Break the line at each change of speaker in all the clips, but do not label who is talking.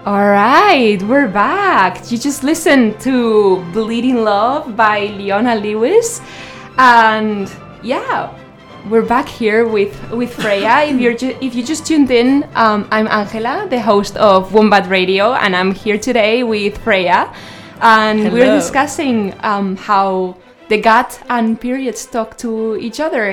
All right, we're back. You just listened to Bleeding Love by Leona Lewis. And yeah, we're back here with Freya. If you just tuned in, I'm Angela, the host of Wombat Radio, and I'm here today with Freya. And
Hello.
We're discussing how the gut and periods talk to each other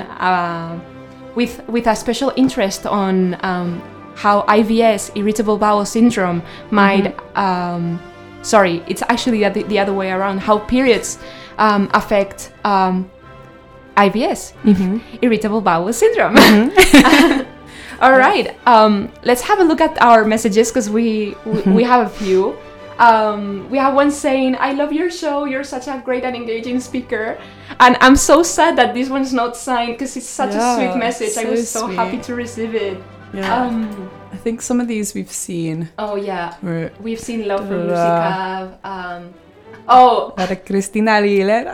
with a special interest on how IBS, irritable bowel syndrome, might it's actually the other way around, how periods affect IBS, irritable bowel syndrome. All right, let's have a look at our messages, because we have a few. We have one saying, "I love your show, you're such a great and engaging speaker." And I'm so sad that this one's not signed, because it's such a sweet message. I was so happy to receive it.
Yeah. I think some of these we've seen.
Oh yeah, we've seen Love for
La Cristina Aguilera.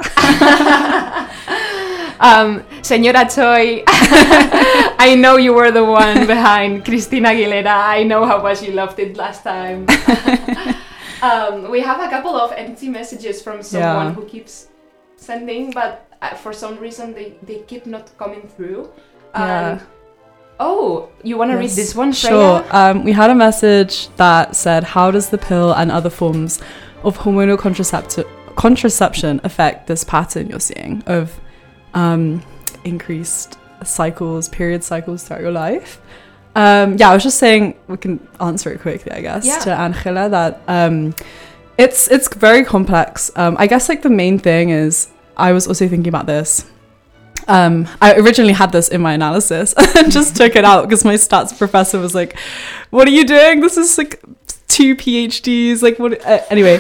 Señora Choi, I know you were the one behind Cristina Aguilera. I know how much you loved it last time. We have a couple of empty messages from someone who keeps sending, but for some reason they keep not coming through. Oh, you want to read this one, Freya?
Sure. We had a message that said, "How does the pill and other forms of hormonal contraception affect this pattern you're seeing of increased period cycles throughout your life?" I was just saying, we can answer it quickly, I guess, to Angela, that it's very complex. I guess like the main thing is, I was also thinking about this. I originally had this in my analysis and just took it out because my stats professor was like, "What are you doing? This is like 2 PhDs. Like what?" Anyway,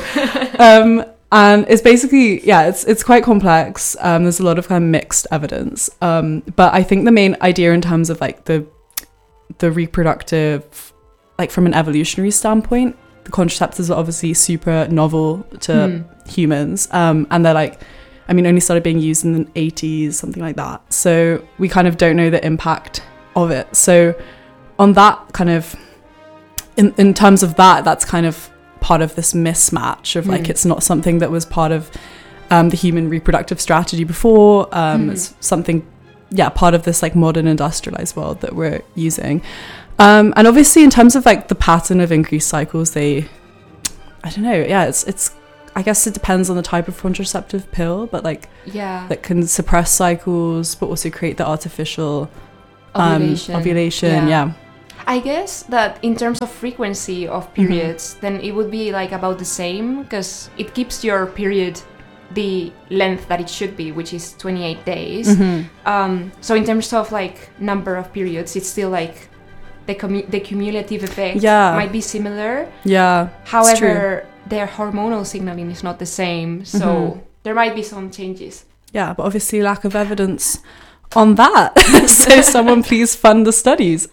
and it's basically, it's quite complex. There's a lot of kind of mixed evidence. But I think the main idea in terms of like the reproductive, like from an evolutionary standpoint, the contraceptives are obviously super novel to humans. And they're like, only started being used in the 80s, something like that. So we kind of don't know the impact of it. So on that kind of, in terms of that's kind of part of this mismatch of like, it's not something that was part of the human reproductive strategy before. It's something, part of this like modern industrialized world that we're using. And obviously in terms of like the pattern of increased cycles, I don't know. Yeah, it's I guess it depends on the type of contraceptive pill, but like that can suppress cycles, but also create the artificial ovulation. Yeah.
I guess that in terms of frequency of periods, then it would be like about the same, because it keeps your period the length that it should be, which is 28 days. So in terms of like number of periods, it's still like the cumulative effect might be similar. Yeah. However, their hormonal signaling is not the same, so there might be some changes.
Yeah, but obviously lack of evidence on that. So someone please fund the studies.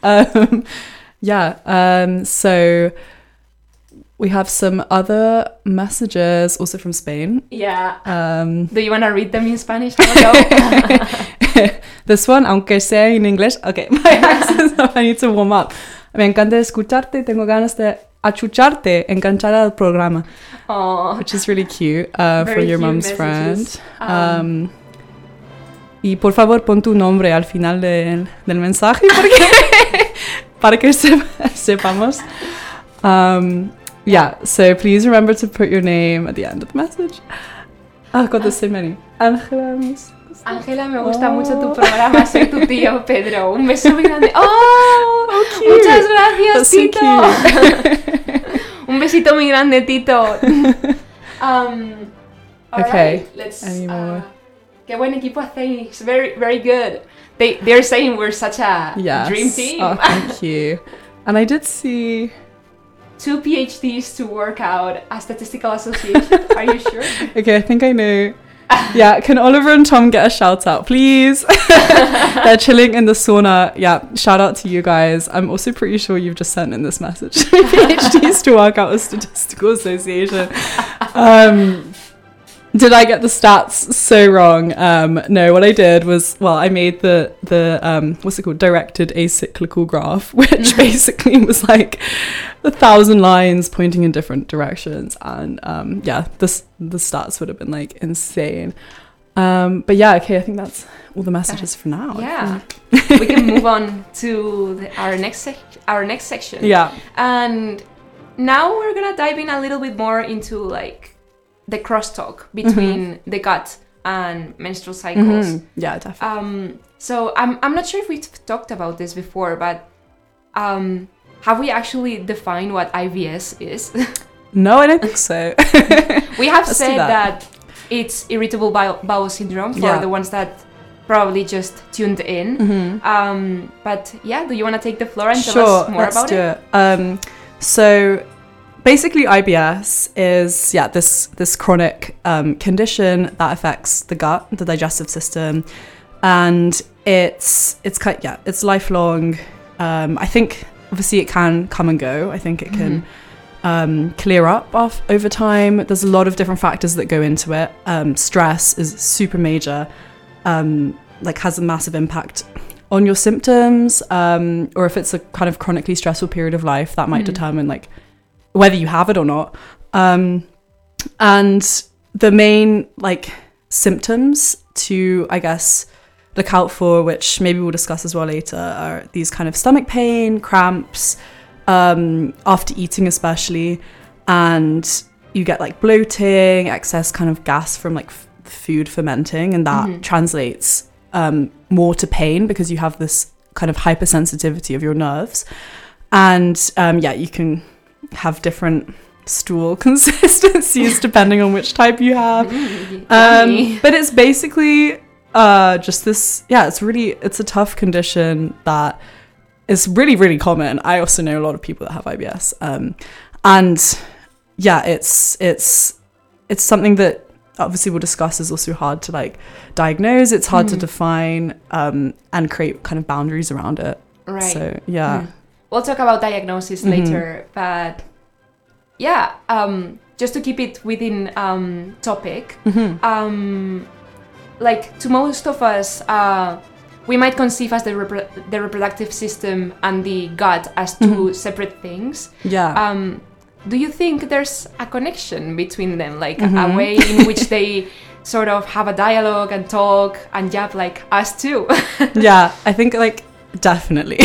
So we have some other messages also from Spain.
Yeah. Do you want to read them in Spanish?
This one, aunque sea en inglés. Okay, my accent, I need to warm up. Me encanta escucharte, tengo ganas de achucharte, enganchar al programa.
Aww.
Which is really cute, for your mom's friend. Y por favor pon tu nombre al final del mensaje para que sepamos. So please remember to put your name at the end of the message. Oh God, there's so many.
Ángela, me gusta mucho tu programa, soy tu tío Pedro. Un beso muy grande. ¡Oh!
Cute.
Muchas gracias,
That's
Tito.
So
Un besito muy grande, Tito.
Okay.
Right, let's.
Any more?
Qué buen equipo hacéis. Very, very good. They're saying we're such a dream team.
Oh, thank you. And I did see
2 PhDs to work out a statistical association. Are you sure?
Okay, I think I know. Yeah, can Oliver and Tom get a shout out, please? They're chilling in the sauna. Yeah, shout out to you guys. I'm also pretty sure you've just sent in this message. PhDs to work out a statistical association. Did I get the stats so wrong? No, what I did was, I made the what's it called? Directed acyclical graph, which basically was like 1,000 lines pointing in different directions, and the stats would have been like insane. But yeah, okay, I think that's all the messages for now.
Yeah, we can move on to our next section.
Yeah,
and now we're gonna dive in a little bit more into like the crosstalk between the gut and menstrual cycles.
Yeah, definitely.
So I'm not sure if we've talked about this before, but have we actually defined what IBS is?
No, I don't think so.
We have said that it's irritable bowel syndrome for the ones that probably just tuned in. But yeah, do you want to take the floor and tell us more about it?
So basically IBS is this chronic condition that affects the gut, the digestive system, and it's lifelong. I think obviously it can come and go. I think it can clear up over time. There's a lot of different factors that go into it. Stress is super major, has a massive impact on your symptoms, or if it's a kind of chronically stressful period of life, that might determine like whether you have it or not. And the main like symptoms to, I guess, look out for, which maybe we'll discuss as well later, are these kind of stomach pain, cramps, after eating especially, and you get like bloating, excess kind of gas from like food fermenting, and that translates more to pain because you have this kind of hypersensitivity of your nerves. And you can have different stool consistencies depending on which type you have. But it's basically just this, it's a tough condition that is really, really common. I also know a lot of people that have IBS. It's something that obviously we'll discuss is also hard to like diagnose. It's hard to define and create kind of boundaries around it.
Right.
So
we'll talk about diagnosis later, but just to keep it within topic, like to most of us, we might conceive as the reproductive system and the gut as two separate things. Yeah. Do you think there's a connection between them, like a way in which they sort of have a dialogue and talk and jab like us too?
Yeah, I think like definitely.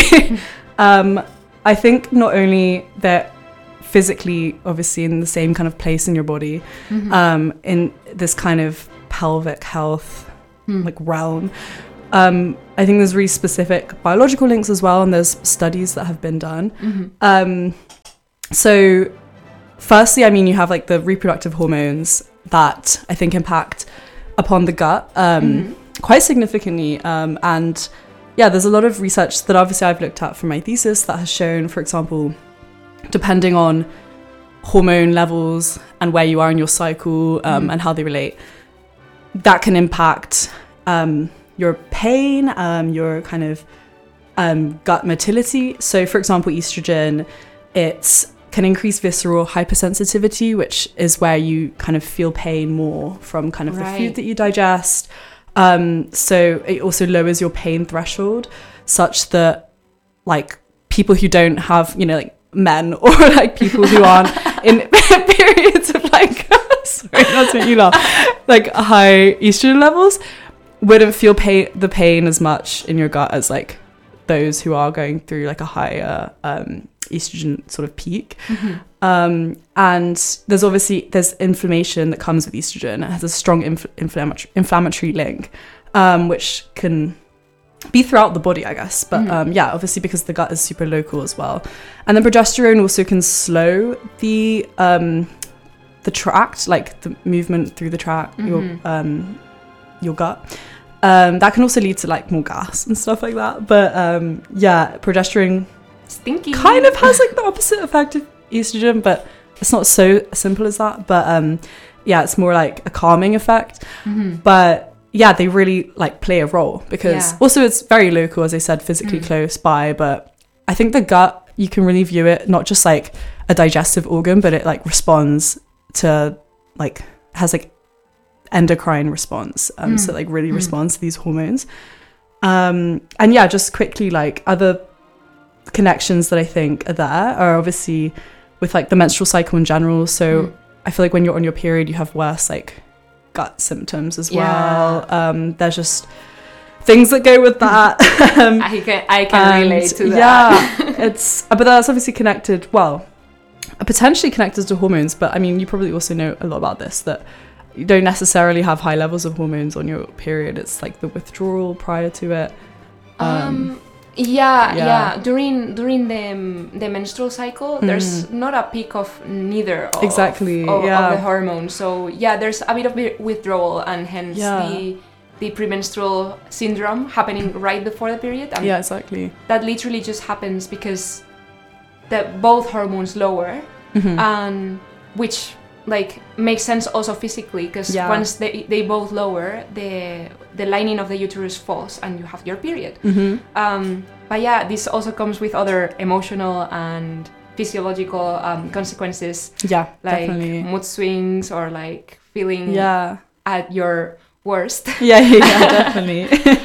I think not only that physically, obviously in the same kind of place in your body, in this kind of pelvic health like realm, I think there's really specific biological links as well, and there's studies that have been done. So firstly, I mean, you have like the reproductive hormones that I think impact upon the gut quite significantly, and there's a lot of research that obviously I've looked at for my thesis that has shown, for example, depending on hormone levels and where you are in your cycle and how they relate, that can impact your pain, your kind of gut motility. So for example, estrogen, it can increase visceral hypersensitivity, which is where you kind of feel pain more from kind of the food that you digest. So it also lowers your pain threshold such that like people who don't have, like men or like people who aren't in periods of like, sorry, that's what you laugh, like high estrogen levels wouldn't feel the pain as much in your gut as like those who are going through like a higher estrogen sort of peak. And there's inflammation that comes with estrogen. It has a strong inflammatory link, which can be throughout the body, I guess, but obviously because the gut is super local as well. And then progesterone also can slow the tract, like the movement through the tract, your gut. That can also lead to like more gas and stuff like that, but progesterone
stinky
kind of has like the opposite effect of estrogen, but it's not so simple as that. But it's more like a calming effect. But they really like play a role because also it's very local, as I said, physically close by. But I think the gut, you can really view it not just like a digestive organ, but it like responds to like has like endocrine response. So it like really responds to these hormones. And just quickly, like other connections that I think are there are obviously with like the menstrual cycle in general. So I feel like when you're on your period, you have worse like gut symptoms as well. There's just things that go with that.
I can relate to that.
Yeah, but that's obviously connected. Well, potentially connected to hormones. But I mean, you probably also know a lot about this, that you don't necessarily have high levels of hormones on your period. It's like the withdrawal prior to it.
During the menstrual cycle, there's not a peak of neither of the hormones. So there's a bit of withdrawal, and hence the premenstrual syndrome happening right before the period. And
exactly.
That literally just happens because both hormones lower, and which like makes sense also physically, because once they both lower, the lining of the uterus falls and you have your period. But this also comes with other emotional and physiological consequences, like
definitely.
mood swings or like feeling at your worst.
Definitely.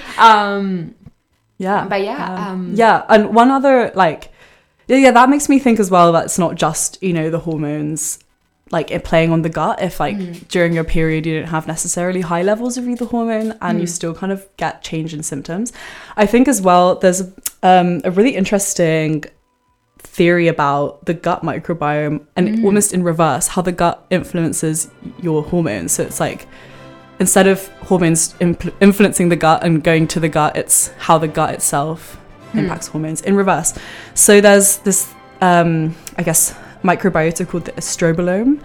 And one other like that makes me think as well that it's not just, you know, the hormones like it playing on the gut. If like during your period you don't have necessarily high levels of either hormone and you still kind of get change in symptoms. I think as well there's a really interesting theory about the gut microbiome, and almost in reverse, how the gut influences your hormones. So it's like instead of hormones influencing the gut and going to the gut, it's how the gut itself impacts hormones in reverse. So there's this I guess microbiota called the estrobolome,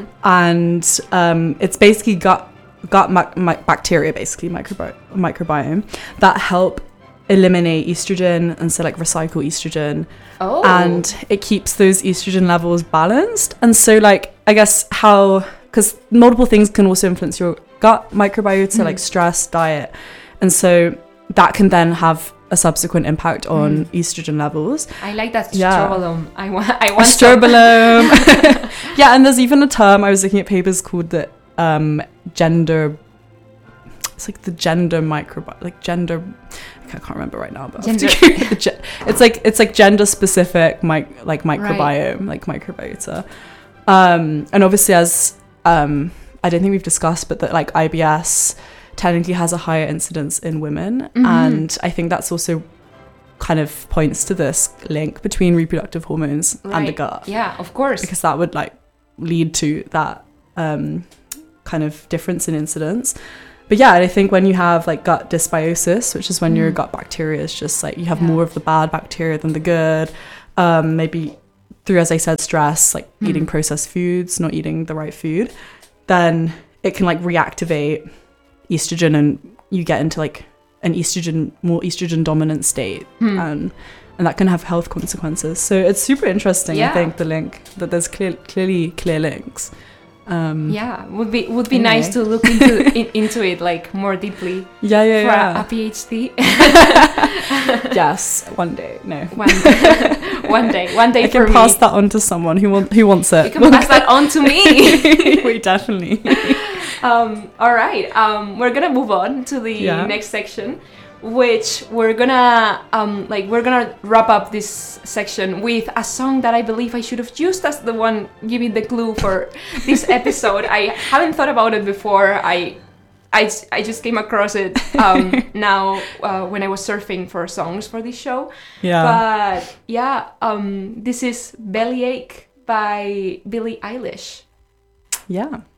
and it's basically gut bacteria, basically microbiome that help eliminate estrogen, and so like recycle estrogen, and it keeps those estrogen levels balanced. And so like I guess because multiple things can also influence your gut microbiota, like stress, diet, and so that can then have a subsequent impact on estrogen levels.
I like that estrobolome. I want
estrobolome. And there's even a term I was looking at papers called the gender. It's like the gender microbiome, like gender. I can't remember right now, but it's like gender specific microbiome, like microbiota. And obviously, as I don't think we've discussed, but that like IBS technically has a higher incidence in women, and I think that's also kind of points to this link between reproductive hormones and the gut.
Yeah, of course,
because that would like lead to that kind of difference in incidence. But I think when you have like gut dysbiosis, which is when your gut bacteria is just like you have more of the bad bacteria than the good, maybe through, as I said, stress, like eating processed foods, not eating the right food, then it can like reactivate estrogen, and you get into like an more estrogen dominant state, and that can have health consequences. So it's super interesting. I think the link that there's clearly clear links.
Would be nice to look into it like more deeply. For a PhD.
Yes, one day. No,
one day. I
can pass that on to someone who wants it.
You can pass that on to me.
We definitely.
All right. We're gonna move on to the next section, which we're gonna wrap up this section with a song that I believe I should have used as the one giving the clue for this episode. I haven't thought about it before. I just came across it now when I was surfing for songs for this show. But this is Bellyache by Billie Eilish.